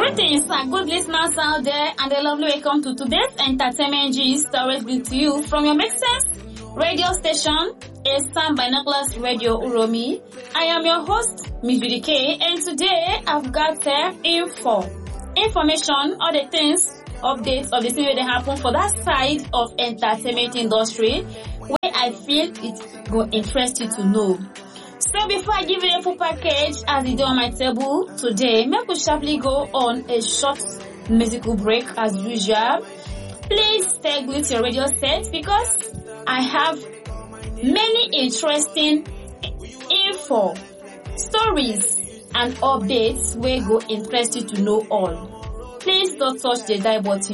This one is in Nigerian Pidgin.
Greetings, good listeners out there, and a lovely welcome to today's entertainment gist, always good to you from your Make Sense radio station, Eastern Binoculars Radio Uromi. I am your host, Miss Judy K, and today I've got information, all the things, updates of the things that happen for that side of entertainment industry, where I feel it will interest you to know. So before I give you a full package as it do on my table today, may we sharply go on a short musical break as usual. Please stay with your radio set because I have many interesting info, stories and updates where go interest you to know all. Please don't touch the dial button.